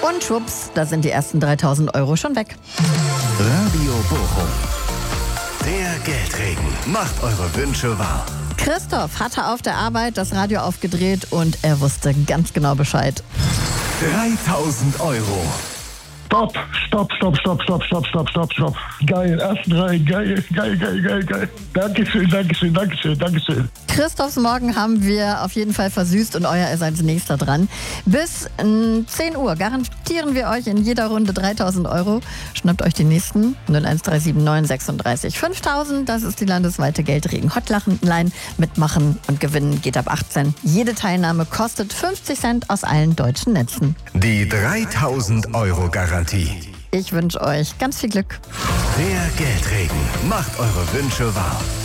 Und schwupps, da sind die ersten 3.000 Euro schon weg. Radio Bochum. Der Geldregen macht eure Wünsche wahr. Christoph hatte auf der Arbeit das Radio aufgedreht und er wusste ganz genau Bescheid. 3.000 Euro. Stopp. Geil, ersten Reihe, geil. Dankeschön. Christophs Morgen haben wir auf jeden Fall versüßt und euer ist als nächster dran. Bis 10 Uhr garantieren wir euch in jeder Runde 3.000 Euro. Schnappt euch die nächsten 01379 36 5000. Das ist die landesweite Geldregen-Hotline. Mitmachen und gewinnen geht ab 18. Jede Teilnahme kostet 50 Cent aus allen deutschen Netzen. Die 3.000 Euro Garantie. Ich wünsche euch ganz viel Glück. Der Geldregen macht eure Wünsche wahr.